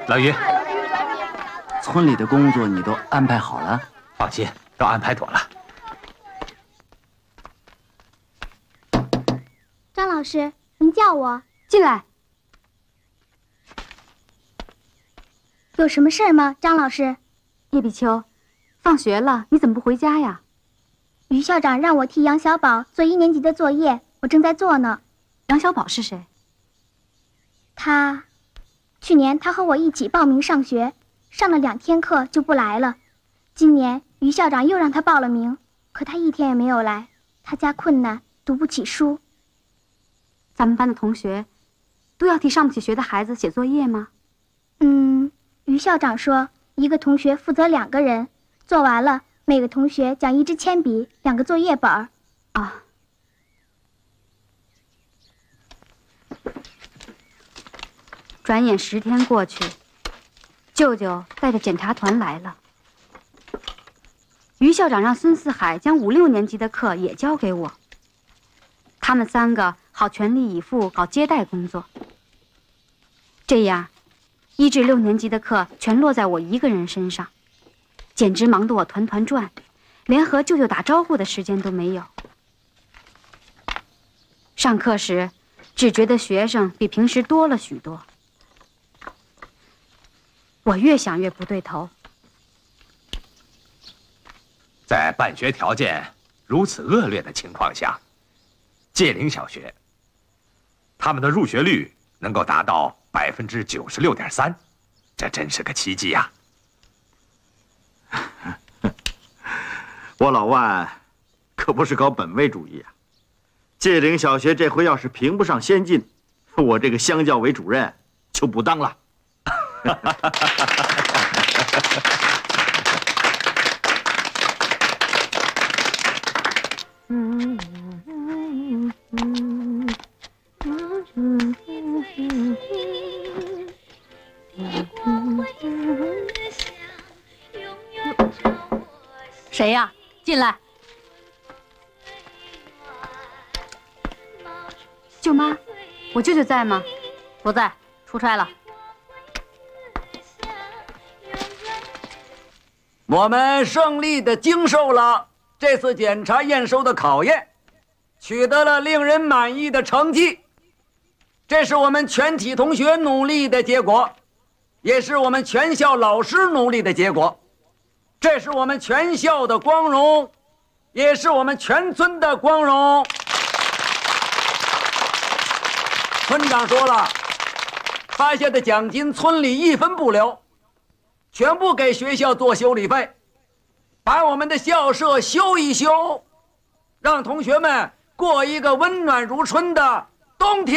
老于， 村里的工作你都安排好了？ 放心，都安排妥了。 张老师，您叫我进来。 有什么事儿吗？张老师， 叶比秋，放学了，你怎么不回家呀？ 于校长让我替杨小宝做1年级的作业，我正在做呢。 杨小宝是谁？ 去年他和我一起报名上学，上了2天课就不来了。今年于校长又让他报了名，可他1天也没有来。他家困难，读不起书。 咱们班的同学都要替上不起学的孩子写作业吗？ 于校长说，一个同学负责2个人，做完了每个同学奖1支铅笔、2个作业本儿。 啊。转眼10天过去，舅舅带着检查团来了。于校长让孙四海将5、6年级的课也交给我，他们3个好全力以赴搞接待工作。这样，1至6年级的课全落在我一个人身上，简直忙得我团团转，连和舅舅打招呼的时间都没有。上课时，只觉得学生比平时多了许多。我越想越不对头。 在办学条件如此恶劣的情况下，界岭小学他们的入学率能够达到96.3%，这真是个奇迹呀！ 我老万可不是搞本位主义啊！界岭小学这回要是评不上先进，我这个乡教委主任就不当了。 谁呀？进来。舅妈，我舅舅在吗？不在，出差了。 我们胜利地经受了这次检查验收的考验，取得了令人满意的成绩。这是我们全体同学努力的结果，也是我们全校老师努力的结果。这是我们全校的光荣，也是我们全村的光荣。村长说了，发下的奖金村里1分不留，全部给学校做修理费，把我们的校舍修一修，让同学们过一个温暖如春的冬天。